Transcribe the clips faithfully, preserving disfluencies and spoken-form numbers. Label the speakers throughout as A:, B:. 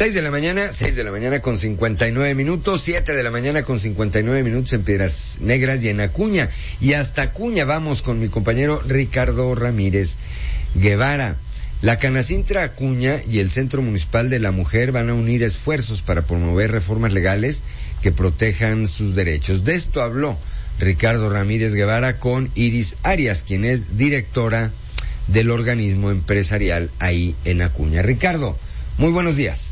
A: Seis de la mañana, seis de la mañana con cincuenta y nueve minutos, siete de la mañana con cincuenta y nueve minutos en Piedras Negras y en Acuña. Y hasta Acuña vamos con mi compañero Ricardo Ramírez Guevara. La Canacintra Acuña y el Centro Municipal de la Mujer van a unir esfuerzos para promover reformas legales que protejan sus derechos. De esto habló Ricardo Ramírez Guevara con Iris Arias, quien es directora del organismo empresarial ahí en Acuña. Ricardo, muy buenos días.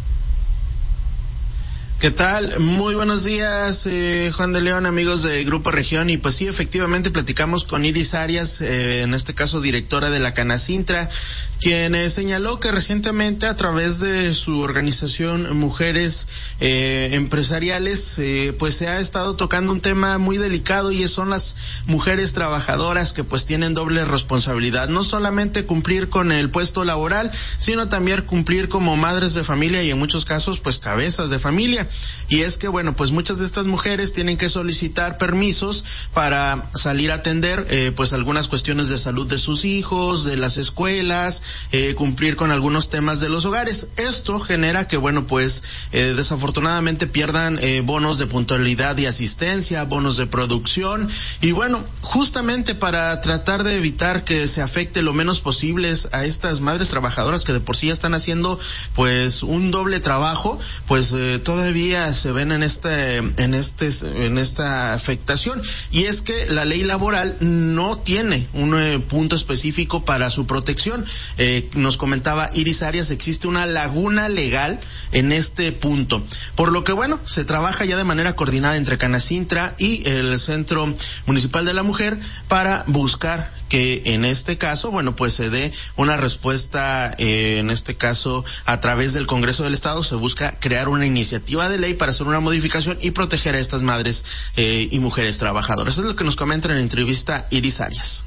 B: ¿Qué tal? Muy buenos días, eh, Juan de León, amigos de Grupo Región. Y pues sí, efectivamente platicamos con Iris Arias, eh, en este caso directora de la Canacintra, quien eh, señaló que recientemente a través de su organización Mujeres eh, Empresariales, eh, pues se ha estado tocando un tema muy delicado, y son las mujeres trabajadoras que pues tienen doble responsabilidad, no solamente cumplir con el puesto laboral, sino también cumplir como madres de familia y en muchos casos pues cabezas de familia. Y es que bueno, pues muchas de estas mujeres tienen que solicitar permisos para salir a atender eh, pues algunas cuestiones de salud de sus hijos, de las escuelas, eh, cumplir con algunos temas de los hogares. Esto genera que bueno, pues eh, desafortunadamente pierdan eh, bonos de puntualidad y asistencia, bonos de producción, y bueno, justamente para tratar de evitar que se afecte lo menos posible a estas madres trabajadoras que de por sí están haciendo pues un doble trabajo, pues eh, todavía se ven en este en este en esta afectación. Y es que la ley laboral no tiene un eh, punto específico para su protección. Eh, nos comentaba Iris Arias, existe una laguna legal en este punto, por lo que bueno, se trabaja ya de manera coordinada entre Canacintra y el Centro Municipal de la Mujer para buscar que en este caso, bueno, pues se dé una respuesta, eh, en este caso a través del Congreso del Estado. Se busca crear una iniciativa de ley para hacer una modificación y proteger a estas madres eh, y mujeres trabajadoras. Eso es lo que nos comenta en la entrevista Iris Arias.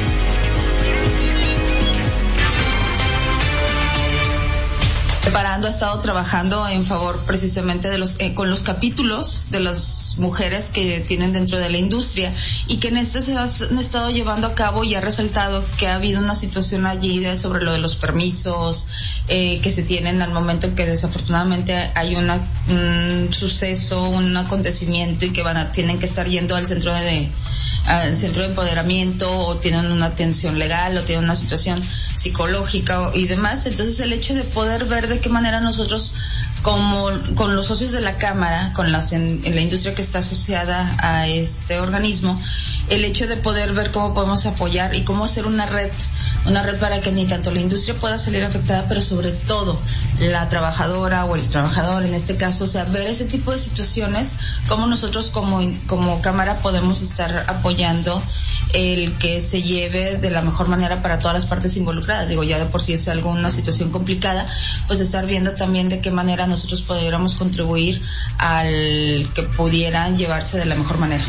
C: Preparando, ha estado trabajando en favor precisamente de los eh, con los capítulos de las mujeres que tienen dentro de la industria, y que en este se han estado llevando a cabo, y ha resaltado que ha habido una situación allí de, sobre lo de los permisos eh, que se tienen al momento en que desafortunadamente hay una, un suceso, un acontecimiento, y que van a, tienen que estar yendo al centro de al centro de empoderamiento, o tienen una atención legal, o tienen una situación psicológica y demás. Entonces el hecho de poder ver de qué manera nosotros, como con los socios de la Cámara, con las en, en la industria que está asociada a este organismo, el hecho de poder ver cómo podemos apoyar y cómo hacer una red, una red para que ni tanto la industria pueda salir afectada, pero sobre todo la trabajadora o el trabajador en este caso, o sea, ver ese tipo de situaciones, cómo nosotros como, como Cámara podemos estar apoyando el que se lleve de la mejor manera para todas las partes involucradas. Digo, ya de por sí es algo, una situación complicada, pues estar viendo también de qué manera nosotros pudiéramos contribuir al que pudieran llevarse de la mejor manera.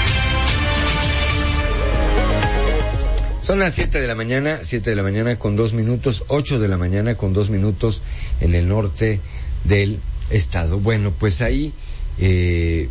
A: Son las siete de la mañana, siete de la mañana con dos minutos, ocho de la mañana con dos minutos en el norte del estado. Bueno, pues ahí eh,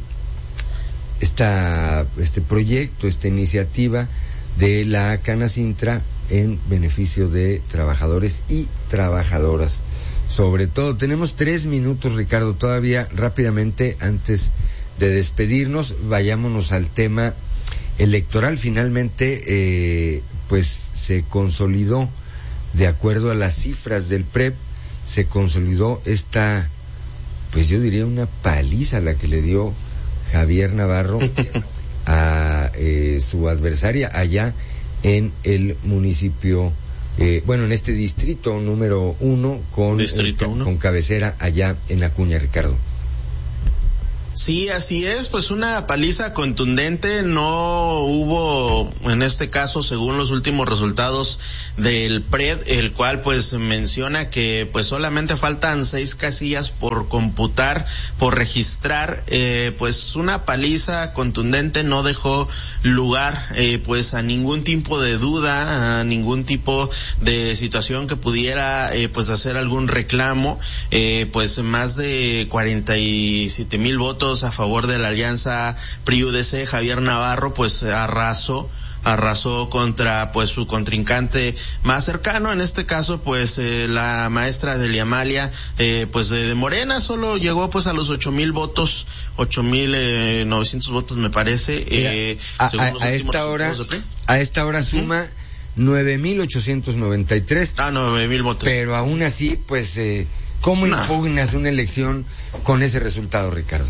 A: está este proyecto, esta iniciativa de la Canacintra en beneficio de trabajadores y trabajadoras. Sobre todo, tenemos tres minutos, Ricardo, todavía rápidamente antes de despedirnos, vayámonos al tema electoral. Finalmente, eh, pues se consolidó, de acuerdo a las cifras del P R E P, se consolidó esta, pues yo diría una paliza la que le dio Javier Navarro a eh, su adversaria allá en el municipio, eh, bueno, en este distrito número uno con,
B: distrito uno.
A: con cabecera allá en Acuña, Ricardo.
B: Sí, así es, pues una paliza contundente. No hubo, en este caso, según los últimos resultados del P R E D, el cual pues menciona que pues solamente faltan seis casillas por computar, por registrar, eh, pues una paliza contundente. No dejó lugar eh, pues a ningún tipo de duda, a ningún tipo de situación que pudiera eh, pues hacer algún reclamo. Eh, pues más de cuarenta y siete mil votos a favor de la alianza P R I U D C. Javier Navarro pues arrasó arrasó contra pues su contrincante más cercano, en este caso pues eh, la maestra Delia Amalia eh, pues de, de Morena, solo llegó pues a los ocho mil votos, ocho mil novecientos votos me parece. Eh,
A: a, a, a esta hora, a esta hora suma ¿Mm? nueve mil ochocientos noventa y tres.
B: Ah, nueve mil votos.
A: Pero aún así, pues, eh, ¿cómo no. impugnas una elección con ese resultado, Ricardo?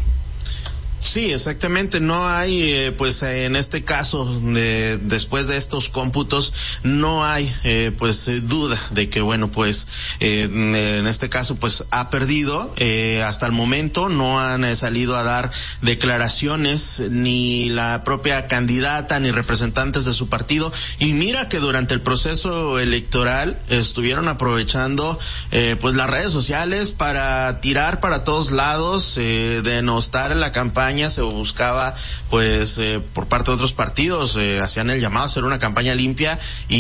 B: Sí, exactamente. No hay, eh, pues, eh, en este caso, de, después de estos cómputos, no hay, eh, pues, eh, duda de que, bueno, pues, eh, en este caso, pues, ha perdido. Eh, hasta el momento no han eh, salido a dar declaraciones ni la propia candidata ni representantes de su partido. Y mira que durante el proceso electoral estuvieron aprovechando, eh, pues, las redes sociales para tirar para todos lados, eh, denostar la campaña. Se buscaba pues eh, por parte de otros partidos, eh, hacían el llamado a hacer una campaña limpia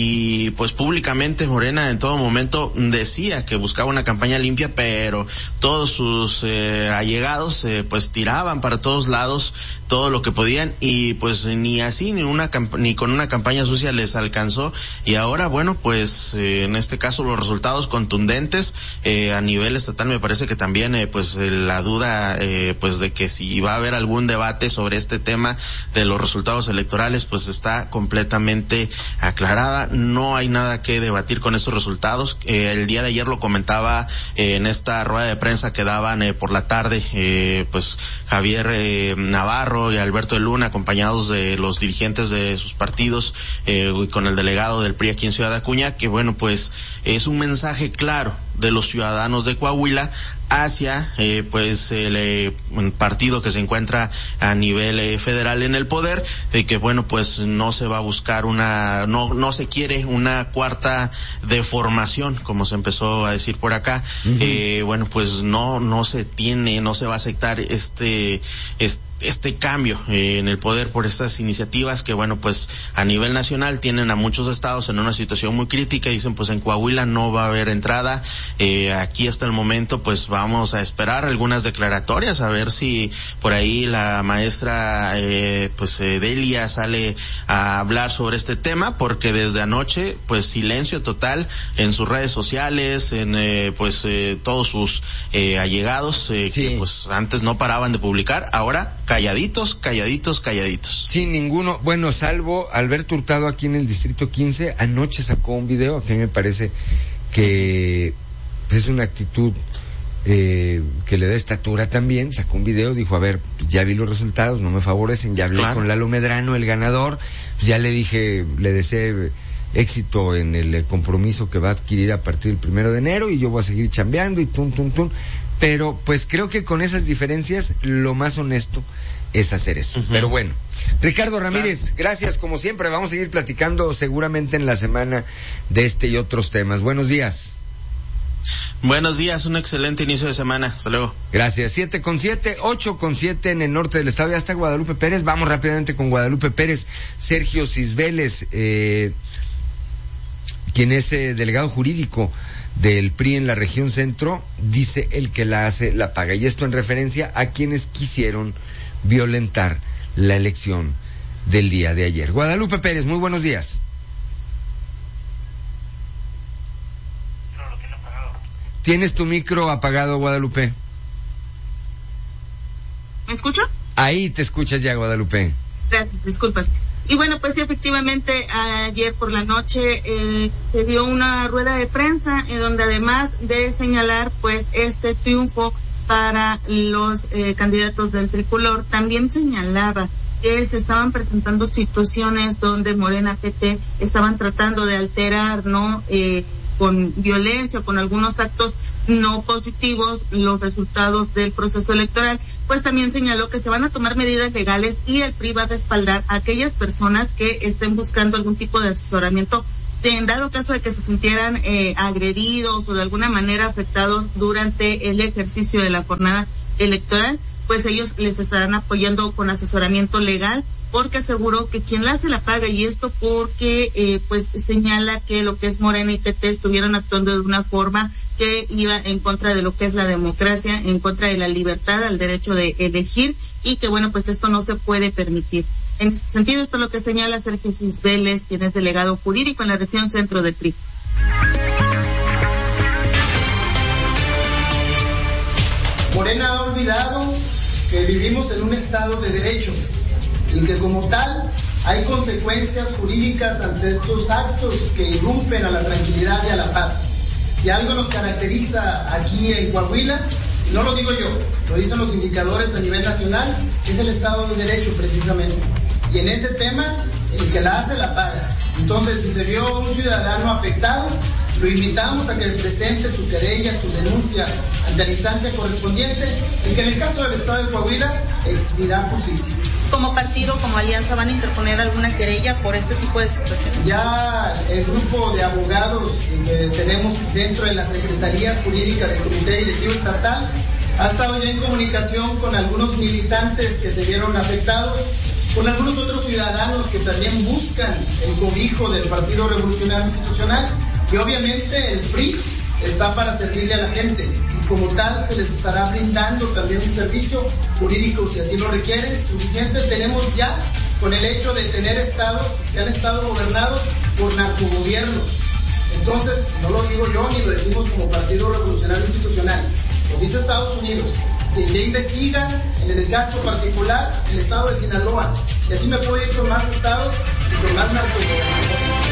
B: y pues públicamente Morena en todo momento decía que buscaba una campaña limpia, pero todos sus eh, allegados eh, pues tiraban para todos lados todo lo que podían y pues ni así ni una ni con una campaña sucia les alcanzó. Y ahora bueno pues eh, en este caso los resultados contundentes eh, a nivel estatal me parece que también eh, pues eh, la duda eh, pues de que si va a haber algún debate sobre este tema de los resultados electorales pues está completamente aclarada. No hay nada que debatir con estos resultados. Eh, el día de ayer lo comentaba eh, en esta rueda de prensa que daban eh, por la tarde eh, pues Javier eh, Navarro y Alberto de Luna acompañados de los dirigentes de sus partidos eh, y con el delegado del P R I aquí en Ciudad Acuña, que bueno pues es un mensaje claro de los ciudadanos de Coahuila hacia eh, pues el eh, partido que se encuentra a nivel eh, federal en el poder, eh, que bueno pues no se va a buscar una, no no se quiere una cuarta deformación como se empezó a decir por acá. Uh-huh. eh, bueno pues no no se tiene, no se va a aceptar este este este cambio eh, en el poder por estas iniciativas que bueno pues a nivel nacional tienen a muchos estados en una situación muy crítica. Dicen pues en Coahuila no va a haber entrada. Eh, aquí hasta el momento pues vamos a esperar algunas declaratorias a ver si por ahí la maestra eh, pues eh, Delia sale a hablar sobre este tema, porque desde anoche pues silencio total en sus redes sociales, en eh, pues eh, todos sus eh, allegados eh, sí. que pues antes no paraban de publicar, ahora calladitos, calladitos, calladitos.
A: Sí, ninguno, bueno, salvo Alberto Hurtado aquí en el Distrito quince, anoche sacó un video, que a mí me parece que es una actitud eh, que le da estatura también, sacó un video, dijo, a ver, ya vi los resultados, no me favorecen, ya hablé claro. con Lalo Medrano, el ganador, pues ya le dije, le deseé éxito en el compromiso que va a adquirir a partir del primero de enero y yo voy a seguir chambeando y tum, tum, tum. Pero pues creo que con esas diferencias lo más honesto es hacer eso. Uh-huh. Pero bueno, Ricardo Ramírez, claro. gracias como siempre. Vamos a seguir platicando seguramente en la semana de este y otros temas. Buenos días.
B: Buenos días, un excelente inicio de semana. Hasta luego.
A: Gracias. Siete con siete, ocho con siete en el norte del estado. Ya está Guadalupe Pérez. Vamos rápidamente con Guadalupe Pérez. Sergio Cisbeles, eh, quien es eh, delegado jurídico del P R I en la región centro, dice el que la hace la paga, y esto en referencia a quienes quisieron violentar la elección del día de ayer. Guadalupe Pérez, muy buenos días. ¿Tienes tu micro apagado, Guadalupe?
D: ¿Me escucha?
A: Ahí te escuchas ya, Guadalupe.
D: Gracias, disculpas. Y bueno, pues sí, efectivamente, ayer por la noche eh, se dio una rueda de prensa en donde además de señalar pues este triunfo para los eh, candidatos del tricolor, también señalaba que se estaban presentando situaciones donde Morena P T estaban tratando de alterar, ¿no?, eh, con violencia, con algunos actos no positivos, los resultados del proceso electoral. Pues también señaló que se van a tomar medidas legales y el P R I va a respaldar a aquellas personas que estén buscando algún tipo de asesoramiento de, en dado caso de que se sintieran eh, agredidos o de alguna manera afectados durante el ejercicio de la jornada electoral, pues ellos les estarán apoyando con asesoramiento legal, porque aseguró que quien la hace la paga, y esto porque eh, pues señala que lo que es Morena y P T estuvieron actuando de una forma que iba en contra de lo que es la democracia, en contra de la libertad, al derecho de elegir, y que bueno, pues esto no se puede permitir. En este sentido, esto es lo que señala Sergio Cisbeles, quien es delegado jurídico en la región centro del P R I.
E: Morena ha olvidado que vivimos en un estado de derecho y que como tal hay consecuencias jurídicas ante estos actos que irrumpen a la tranquilidad y a la paz. Si algo nos caracteriza aquí en Coahuila, no lo digo yo, lo dicen los indicadores a nivel nacional, es el estado de derecho precisamente. Y en ese tema, el que la hace la paga. Entonces, si se vio un ciudadano afectado, lo invitamos a que presente su querella, su denuncia ante la instancia correspondiente y que en el caso del estado de Coahuila existirá justicia.
D: ¿Como partido, como alianza, van a interponer alguna querella por este tipo de situaciones?
E: Ya el grupo de abogados que tenemos dentro de la Secretaría Jurídica del Comité Directivo Estatal ha estado ya en comunicación con algunos militantes que se vieron afectados, con algunos otros ciudadanos que también buscan el cobijo del Partido Revolucionario Institucional, y obviamente el P R I está para servirle a la gente y como tal se les estará brindando también un servicio jurídico si así lo requieren. Suficiente tenemos ya con el hecho de tener estados que han estado gobernados por narcogobiernos. Entonces, no lo digo yo ni lo decimos como Partido Revolucionario Institucional, lo dice Estados Unidos, que ya investiga en el caso particular el estado de Sinaloa, y así me puedo ir con más estados y con más narcogobernadores.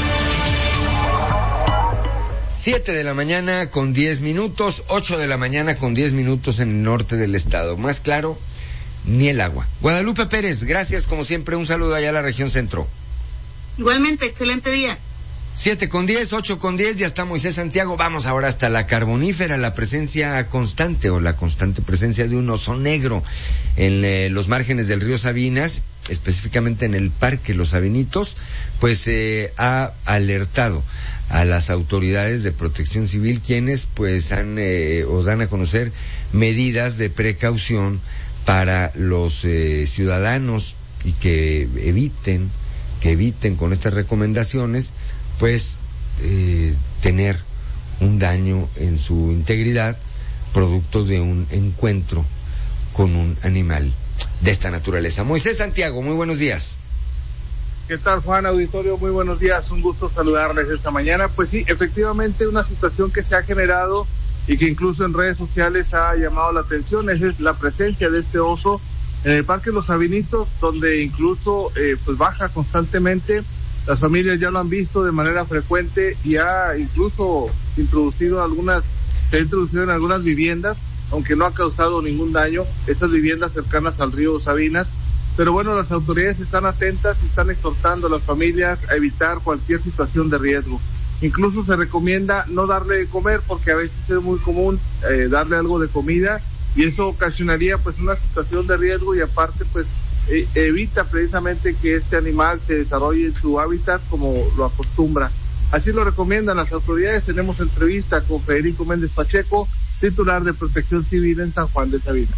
A: Siete de la mañana con diez minutos, ocho de la mañana con diez minutos en el norte del estado. Más claro, ni el agua. Guadalupe Pérez, gracias como siempre, un saludo allá a la región centro.
D: Igualmente, excelente día.
A: Siete con diez, ocho con diez, ya está Moisés Santiago. Vamos ahora hasta la Carbonífera, la presencia constante o la constante presencia de un oso negro en eh, los márgenes del río Sabinas, específicamente en el Parque Los Sabinitos, pues eh, ha alertado a las autoridades de protección civil, quienes pues han eh, o dan a conocer medidas de precaución para los eh, ciudadanos y que eviten, que eviten con estas recomendaciones pues eh, tener un daño en su integridad producto de un encuentro con un animal de esta naturaleza. Moisés Santiago, muy buenos días.
F: ¿Qué tal, Juan? Auditorio, muy buenos días, un gusto saludarles esta mañana. Pues sí, efectivamente una situación que se ha generado y que incluso en redes sociales ha llamado la atención, es la presencia de este oso en el Parque Los Sabinitos, donde incluso eh, pues baja constantemente. Las familias ya lo han visto de manera frecuente y ha incluso introducido algunas, se ha introducido en algunas viviendas, aunque no ha causado ningún daño, estas viviendas cercanas al río Sabinas. Pero bueno, las autoridades están atentas y están exhortando a las familias a evitar cualquier situación de riesgo. Incluso se recomienda no darle de comer porque a veces es muy común eh, darle algo de comida y eso ocasionaría pues una situación de riesgo y aparte pues eh, evita precisamente que este animal se desarrolle en su hábitat como lo acostumbra. Así lo recomiendan las autoridades. Tenemos entrevista con Federico Méndez Pacheco, titular de Protección Civil en San Juan de Sabinas.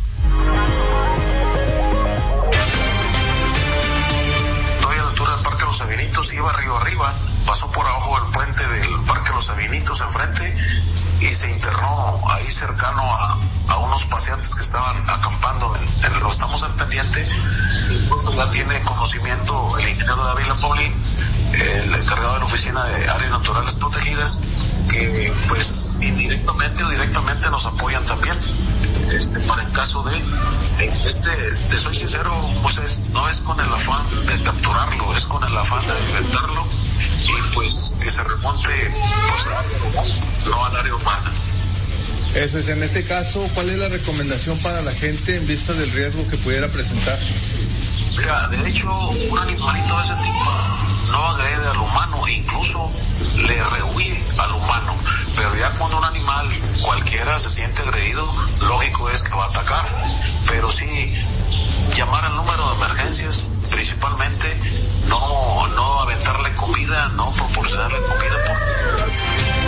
G: Iba río arriba, pasó por abajo del puente del Parque Los Sabinitos enfrente y se internó ahí cercano a, a unos paseantes que estaban acampando en, en el estamos al pendiente. Incluso ya tiene conocimiento el ingeniero David Pauli, el encargado de la oficina de áreas naturales protegidas, que pues indirectamente o directamente nos apoyan también este para el caso de este, te soy sincero, pues no es con el afán de capturarlo, es con el afán de alimentarlo y pues que se remonte pues no al área urbana.
H: Eso es, en este caso, ¿cuál es la recomendación para la gente en vista del riesgo que pudiera presentar?
G: Mira, de hecho, un animalito de ese tipo no agrede al humano, incluso le rehuye al humano, pero ya cuando un animal cualquiera se siente agredido, lógico es que va a atacar, pero sí llamar al número de emergencias, principalmente no no aventarle comida, no proporcionarle comida. Por...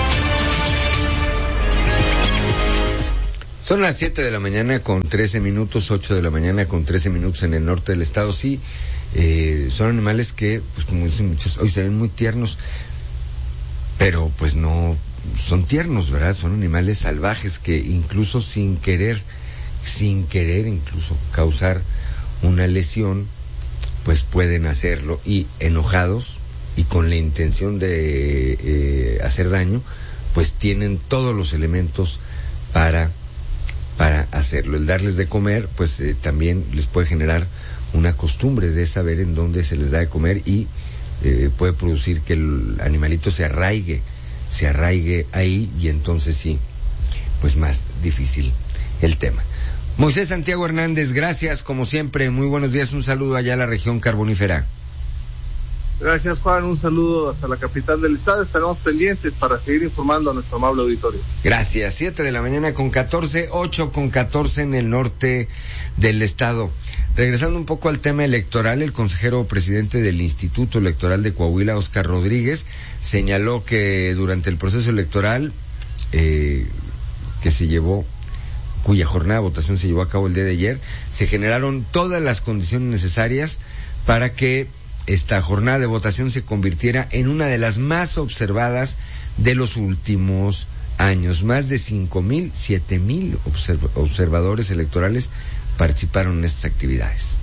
A: Son las siete de la mañana con trece minutos, ocho de la mañana con trece minutos en el norte del estado. Sí, eh, son animales que, pues como dicen muchos, hoy se ven muy tiernos, pero pues no son tiernos, ¿verdad? Son animales salvajes que incluso sin querer, sin querer incluso causar una lesión, pues pueden hacerlo, y enojados y con la intención de eh, hacer daño, pues tienen todos los elementos para para hacerlo. El darles de comer, pues eh, también les puede generar una costumbre de saber en dónde se les da de comer, y eh, puede producir que el animalito se arraigue, se arraigue ahí, y entonces sí, pues más difícil el tema. Moisés Santiago Hernández, gracias como siempre, muy buenos días, un saludo allá a la región carbonífera.
F: Gracias, Juan, un saludo hasta la capital del estado, estaremos pendientes para seguir informando a nuestro amable auditorio.
A: Gracias, siete de la mañana con catorce, ocho con catorce en el norte del estado. Regresando un poco al tema electoral, el consejero presidente del Instituto Electoral de Coahuila, Óscar Rodríguez, señaló que durante el proceso electoral eh, que se llevó, cuya jornada de votación se llevó a cabo el día de ayer, se generaron todas las condiciones necesarias para que esta jornada de votación se convirtiera en una de las más observadas de los últimos años. Más de cinco mil, siete mil observ- observadores electorales participaron en estas actividades.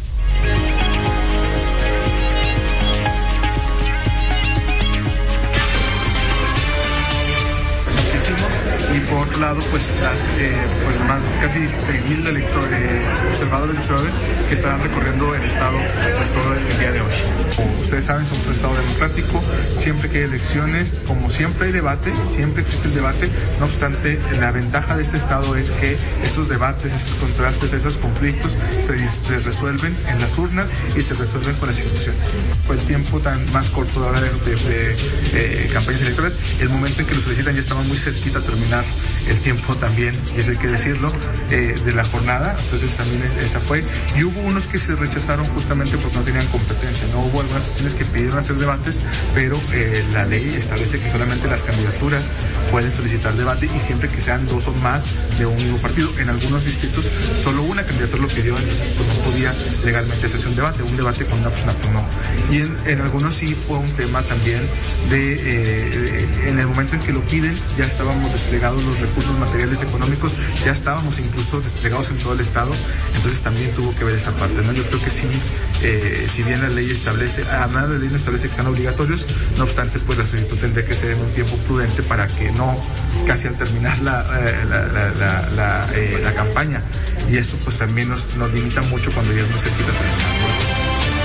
H: Y por otro lado, pues, las, eh, pues más, casi seis mil electores, eh, observadores y observadores que estarán recorriendo el estado pues todo el día de hoy. Como ustedes saben, somos un estado democrático, siempre que hay elecciones, como siempre hay debate, siempre existe el debate, no obstante, la ventaja de este estado es que esos debates, esos contrastes, esos conflictos se, se resuelven en las urnas y se resuelven con las instituciones. Por el tiempo tan más corto ahora de, de, de eh, campañas electorales, el momento en que lo solicitan ya estaba muy cerquita a terminar el tiempo también, y eso hay que decirlo, eh, de la jornada, entonces también esa fue, y hubo unos que se rechazaron justamente porque no tenían competencia, no hubo algunas instituciones que pidieron hacer debates, pero eh, la ley establece que solamente las candidaturas pueden solicitar debate, y siempre que sean dos o más de un mismo partido. En algunos distritos solo una candidatura lo pidió, entonces pues no podía legalmente hacerse un debate, un debate con una persona pues no. Y en, en algunos sí fue un tema también de, eh, de, en el momento en que lo piden, ya estábamos desplegados los recursos materiales económicos, ya estábamos incluso desplegados en todo el estado, entonces también tuvo que ver esa parte, ¿no? Yo creo que sí, eh, si bien la ley establece, además la ley no establece que están obligatorios, no obstante, pues la solicitud tendría que ser en un tiempo prudente para que no, casi al terminar la, eh, la, la, la, la, eh, la campaña, y esto pues también nos, nos limita mucho cuando ya no se quita terminar.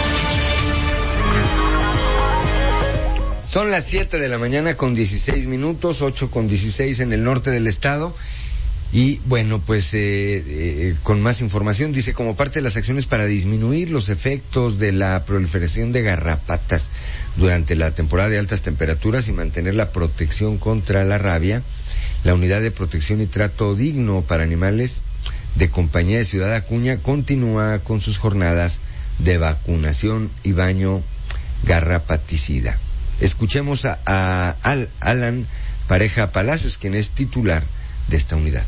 A: Son las siete de la mañana con dieciséis minutos, ocho con dieciséis en el norte del estado. Y bueno, pues eh, eh, con más información, dice, como parte de las acciones para disminuir los efectos de la proliferación de garrapatas durante la temporada de altas temperaturas y mantener la protección contra la rabia, la Unidad de Protección y Trato Digno para Animales de Compañía de Ciudad Acuña continúa con sus jornadas de vacunación y baño garrapaticida. Escuchemos a, a Al, Alan Pareja Palacios, quien es titular de esta unidad.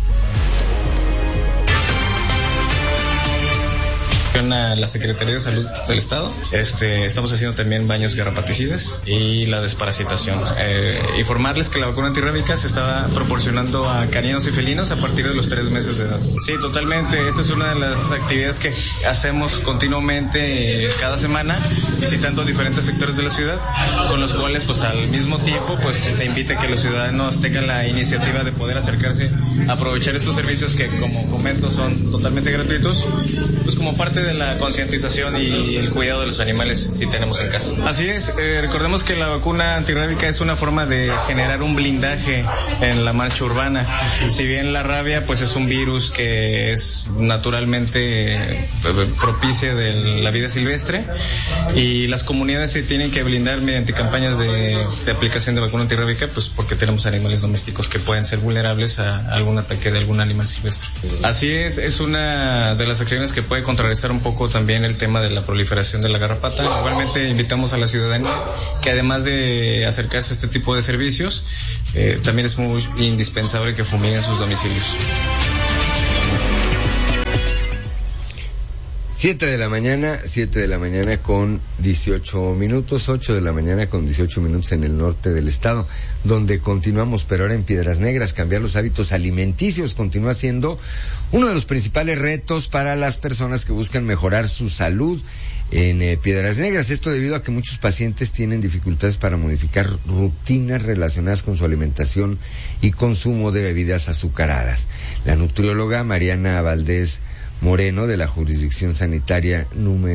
I: A la Secretaría de Salud del Estado, este, estamos haciendo también baños garrapaticidas y la desparasitación. Eh, informarles que la vacuna antirrábica se está proporcionando a caninos y felinos a partir de los tres meses de edad. Sí, totalmente. Esta es una de las actividades que hacemos continuamente eh, cada semana, visitando diferentes sectores de la ciudad, con los cuales, pues, al mismo tiempo, pues, se invita a que los ciudadanos tengan la iniciativa de poder acercarse a aprovechar estos servicios que, como comento, son totalmente gratuitos, pues, como parte de la concientización y el cuidado de los animales si tenemos en casa. Así es, eh, recordemos que la vacuna antirrábica es una forma de generar un blindaje en la marcha urbana. Si bien la rabia pues es un virus que es naturalmente eh, propicia de la vida silvestre, y las comunidades se tienen que blindar mediante campañas de, de aplicación de vacuna antirrábica, pues porque tenemos animales domésticos que pueden ser vulnerables a algún ataque de algún animal silvestre. Así es, es una de las acciones que puede contrarrestar un poco también el tema de la proliferación de la garrapata. Igualmente invitamos a la ciudadanía que, además de acercarse a este tipo de servicios, eh, también es muy indispensable que fumiguen sus domicilios.
A: Siete de la mañana, siete de la mañana con dieciocho minutos, ocho de la mañana con dieciocho minutos en el norte del estado, donde continuamos, pero ahora en Piedras Negras. Cambiar los hábitos alimenticios continúa siendo uno de los principales retos para las personas que buscan mejorar su salud en eh, Piedras Negras. Esto debido a que muchos pacientes tienen dificultades para modificar rutinas relacionadas con su alimentación y consumo de bebidas azucaradas. La nutrióloga Mariana Valdés Moreno, de la Jurisdicción Sanitaria número